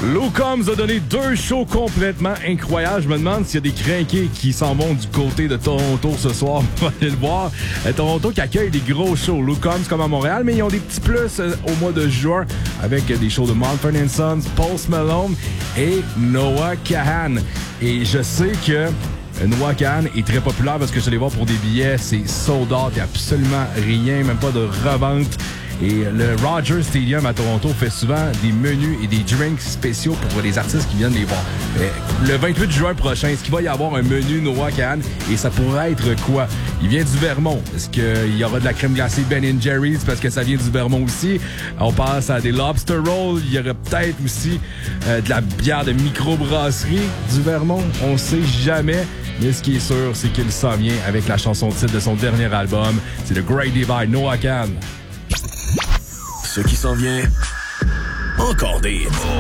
Lou Combs a donné 2 shows complètement incroyables. Je me demande s'il y a des crinqués qui s'en vont du côté de Toronto ce soir. On va aller le voir. Toronto qui accueille des gros shows. Lou Combs comme à Montréal, mais ils ont des petits plus au mois de juin avec des shows de Mumford & Sons, Post Malone et Noah Kahan. Et je sais que Noah Kahan est très populaire parce que je l'ai voir pour des billets. C'est sold out. Il n'y a absolument rien, même pas de revente. Et le Rogers Stadium à Toronto fait souvent des menus et des drinks spéciaux pour les artistes qui viennent les voir. Le 28 juin prochain, est-ce qu'il va y avoir un menu Noah Kahan? Et ça pourrait être quoi? Il vient du Vermont. Est-ce qu'il y aura de la crème glacée Ben & Jerry's parce que ça vient du Vermont aussi? On passe à des lobster rolls. Il y aurait peut-être aussi de la bière de microbrasserie du Vermont. On sait jamais. Mais ce qui est sûr, c'est qu'il s'en vient avec la chanson titre de son dernier album. C'est The Great Divide, Noah Kahan. Ce qui s'en vient, encore des hits.